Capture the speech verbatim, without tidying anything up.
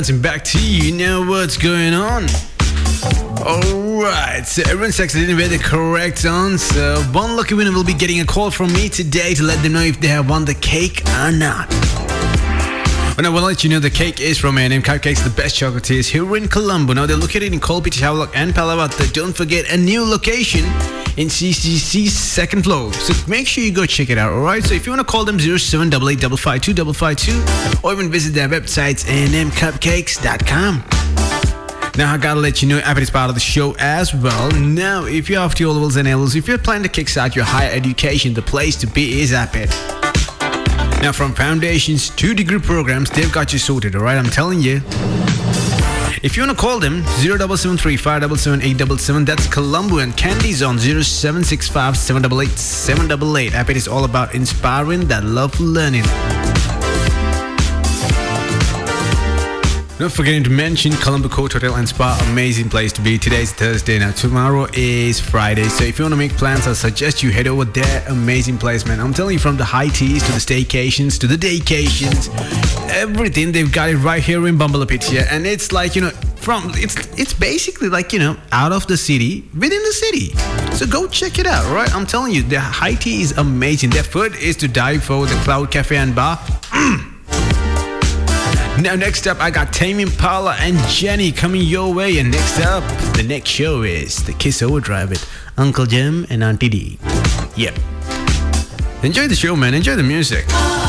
Back to you, you know what's going on. Alright, so everyone's actually with the correct answer. One lucky winner will be getting a call from me today to let them know if they have won the cake or not. Well, I want to let you know the cake is from A and M Cupcakes, the best chocolatiers here in Colombo. Now they're located in Colby, Havelock and Palavata. Don't forget a new location in C C C's second floor. So make sure you go check it out, alright? So if you want to call them zero seven eight eight five five two five five two or even visit their websites a and m cupcakes dot com. Now I gotta let you know Abbott is part of the show as well. Now if you're after your levels and A-levels, if you're planning to kickstart your higher education, the place to be is Abbott. Now from foundations to degree programs, they've got you sorted, alright? I'm telling you. If you want to call them, zero seven seven three five seven seven eight seven seven, that's Colombo, and Candy's on zero seven six five seven eight eight seven eight eight. Abbott is all about inspiring that love for learning. Not forgetting to mention Colombo Court Hotel and Spa, amazing place to be. Today's Thursday, now tomorrow is Friday. So if you want to make plans, I suggest you head over there. Amazing place, man. I'm telling you, from the high teas to the staycations to the daycations, everything, they've got it right here in Bambalapitiya. And it's like, you know, from it's it's basically like, you know, out of the city, within the city. So go check it out, right? I'm telling you, the high tea is amazing. Their food is to die for. The Cloud Cafe and Bar. Mm. Now next up, I got Tame Impala and Jenny coming your way. And next up, the next show is the Kiss Overdrive with Uncle Jim and Auntie D. Yep. Enjoy the show, man. Enjoy the music.